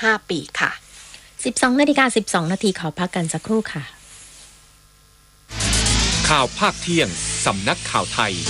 15 ปีค่ะ 12:12 น.ขอพักกันสักครู่ค่ะข่าวภาคเที่ยงสำนักข่าวไทย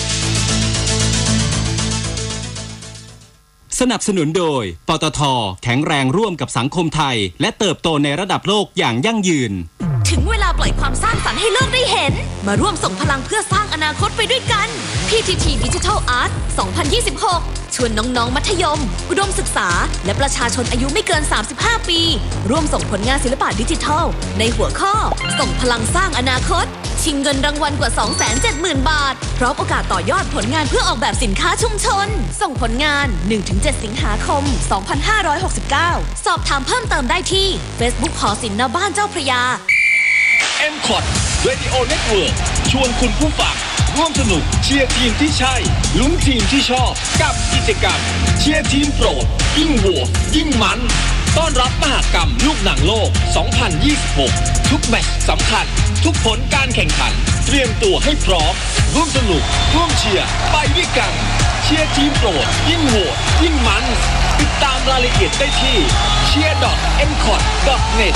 สนับสนุนโดยปตท.แข็งแรงร่วมกับสังคมไทยและเติบโตในระดับโลกอย่างยั่งยืนถึงเวลาปล่อยความสร้างสรรค์ให้โลกได้เห็นมาร่วมส่งพลังเพื่อสร้างอนาคตไปด้วยกัน PTT Digital Art 2026 ชวนน้องๆมัธยมอุดมศึกษาและประชาชนอายุไม่เกิน35 ปีร่วมส่งผลงานศิลปะดิจิทัลในหัวข้อส่งพลังสร้างอนาคตชิงเงินรางวัลกว่า 270,000 บาทพร้อมโอกาสต่อยอดผลงานเพื่อออกแบบสินค้าชุมชนส่งผลงาน 1-7 สิงหาคม 2569 สอบถามเพิ่มเติมได้ที่ Facebook หอศิลป์ณบ้านเจ้าพระยา M-Cot Radio Network ชวนคุณผู้ฟังร่วมสนุกเชียร์ทีมที่ใช่ลุ้นทีมที่ชอบกับกิจกรรมเชียร์ทีมโปรดยิ่งโหวตยิ่งมันต้อนรับมหกรรมลูกหนังโลก 2026 ทุกแมตช์สำคัญทุกผลการแข่งขันเตรียมตัวให้พร้อมร่วมสนุกร่วมเชียร์ไปด้วยกันเชียร์ทีมโปรดยิ่งโหวตยิ่งมันติดตามรายละเอียดได้ที่ cheer.mcot.net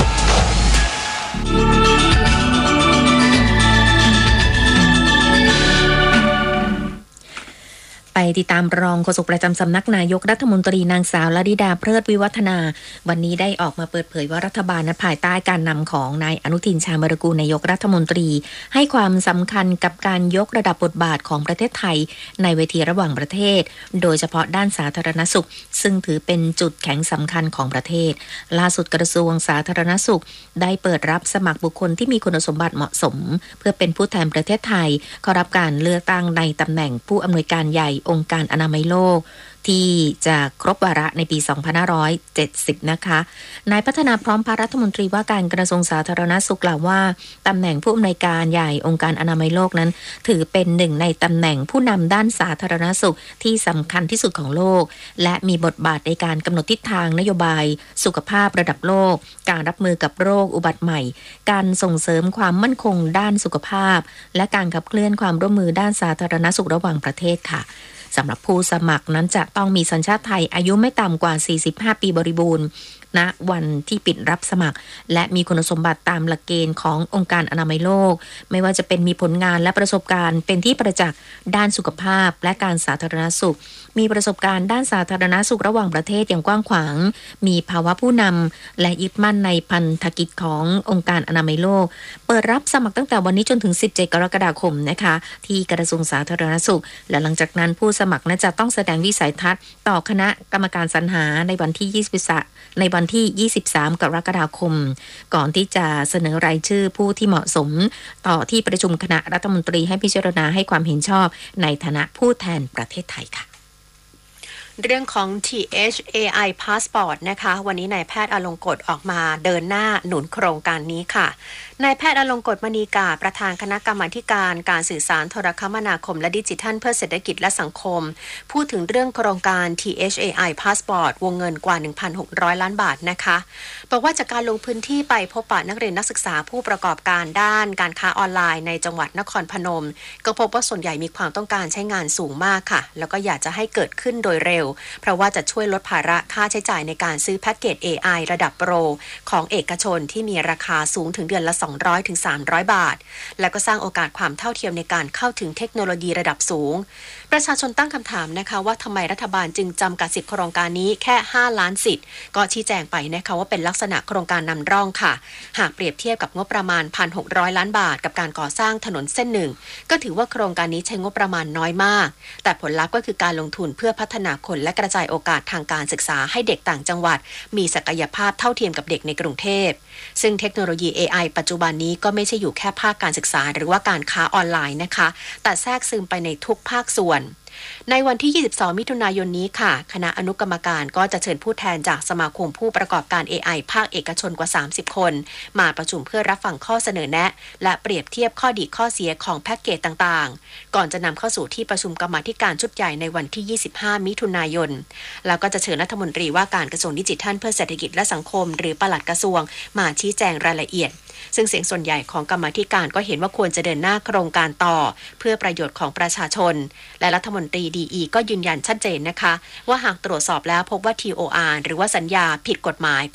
ไปติดตามรองโฆษกประจำสำนักนายกรัฐมนตรีนางสาวลลิดาเพลิดวิวัฒนาวันนี้ได้ออกมาเปิดเผยว่ารัฐบาลภายใต้การนำของนายอนุทินชาญวิรากูลนายกรัฐมนตรีให้ความสำคัญกับการยกระดับบทบาทของประเทศไทยในเวทีระหว่างประเทศโดยเฉพาะด้านสาธารณสุขซึ่งถือเป็นจุดแข็งสำคัญของประเทศล่าสุดกระทรวงสาธารณสุขได้เปิดรับสมัครบุคคลที่มีคุณสมบัติเหมาะสมเพื่อเป็นผู้แทนประเทศไทยเข้ารับการเลือกตั้งในตำแหน่งผู้อำนวยการใหญ่องค์การอนามัยโลกที่จะครบวาระในปี 2570 นะคะนายพัฒนาพร้อมพัฒน์รัฐมนตรีว่าการกระทรวงสาธารณสุขกล่าวว่าตำแหน่งผู้อำนวยการใหญ่องค์การอนามัยโลกนั้นถือเป็นหนึ่งในตำแหน่งผู้นำด้านสาธารณสุขที่สำคัญที่สุดของโลกและมีบทบาทในการกำหนดทิศทางนโยบายสุขภาพระดับโลกการรับมือกับโรคอุบัติใหม่การส่งเสริมความมั่นคงด้านสุขภาพและการขับเคลื่อนความร่วมมือด้านสาธารณสุขระหว่างประเทศค่ะสำหรับผู้สมัครนั้นจะต้องมีสัญชาติไทยอายุไม่ต่ำกว่า45 ปีบริบูรณ์ณวันที่ปิดรับสมัครและมีคุณสมบัติตามหลักเกณฑ์ขององค์การอนามัยโลกไม่ว่าจะเป็นมีผลงานและประสบการณ์เป็นที่ประจักษ์ด้านสุขภาพและการสาธารณสุขมีประสบการณ์ด้านสาธารณสุขระหว่างประเทศอย่างกว้างขวางมีภาวะผู้นำและยึดมั่นในพันธกิจขององค์การอนามัยโลกเปิดรับสมัครตั้งแต่วันนี้จนถึง17 กรกฎาคมนะคะที่กระทรวงสาธารณสุขและหลังจากนั้นผู้สมัครนั้นจะต้องแสดงวิสัยทัศน์ต่อคณะกรรมการสรรหาในวันที่23 กรกฎาคมก่อนที่จะเสนอรายชื่อผู้ที่เหมาะสมต่อที่ประชุมคณะรัฐมนตรีให้พิจารณาให้ความเห็นชอบในฐานะผู้แทนประเทศไทยค่ะเรื่องของ THAI Passport นะคะวันนี้นายแพทย์อลงกฎออกมาเดินหน้าหนุนโครงการนี้ค่ะนายแพทย์อลงกฎมณีกาประธานคณะกรรมาการการสื่อสารโทรคมนาคมและดิจิทัลเพื่อเศรษฐกิจและสังคมพูดถึงเรื่องโครงการ THAI Passport วงเงินกว่า 1,600 ล้านบาทนะคะบอกว่าจากการลงพื้นที่ไปพบปะนักเรียนนักศึกษาผู้ประกอบการด้านการค้าออนไลน์ในจังหวัดนครพนมก็พบว่าส่วนใหญ่มีความต้องการใช้งานสูงมากค่ะแล้วก็อยากจะให้เกิดขึ้นโดยเร็วเพราะว่าจะช่วยลดภาระค่าใช้จ่ายในการซื้อแพ็กเกจ AI ระดับโปรของเอกชนที่มีราคาสูงถึงเดือนละ200-300 บาทและก็สร้างโอกาสความเท่าเทียมในการเข้าถึงเทคโนโลยีระดับสูงประชาชนตั้งคำถามนะคะว่าทำไมรัฐบาลจึงจำกัดสิทธิโครงการนี้แค่5 ล้านสิทธิ์ก็ชี้แจงไปนะคะว่าเป็นลักษณะโครงการนำร่องค่ะหากเปรียบเทียบกับงบประมาณ 1,600 ล้านบาทกับการก่อสร้างถนนเส้นหนึ่งก็ถือว่าโครงการนี้ใช้งบประมาณน้อยมากแต่ผลลัพธ์ก็คือการลงทุนเพื่อพัฒนาคนและกระจายโอกาสทางการศึกษาให้เด็กต่างจังหวัดมีศักยภาพเท่าเทียมกับเด็กในกรุงเทพซึ่งเทคโนโลยี AI ปัจจุบันนี้ก็ไม่ใช่อยู่แค่ภาคการศึกษาหรือว่าการค้าออนไลน์นะคะแต่แทรกซึมไปในทุกภาคส่วนในวันที่ 22 มิถุนายนนี้ค่ะคณะอนุกรรมการก็จะเชิญผู้แทนจากสมาคมผู้ประกอบการ AI ภาคเอกชนกว่า30 คนมาประชุมเพื่อรับฟังข้อเสนอแนะและเปรียบเทียบข้อดีข้อเสียของแพ็กเกจต่างๆก่อนจะนำเข้าสู่ที่ประชุมกรรมาธิการชุดใหญ่ในวันที่ 25 มิถุนายนแล้วก็จะเชิญรัฐมนตรีว่าการกระทรวงดิจิทัลเพื่อเศรษฐกิจและสังคมหรือปลัดกระทรวงมาชี้แจงรายละเอียดซึ่งเสียงส่วนใหญ่ของกรรมาธิการก็เห็นว่าควรจะเดินหน้าโครงการต่อเพื่อประโยชน์ของประชาชนและรัฐมนตรีดีก็ยืนยันชัดเจนนะคะว่าหากตรวจสอบแล้วพบว่า TOR หรือว่าสัญญาผิดกฎหมาย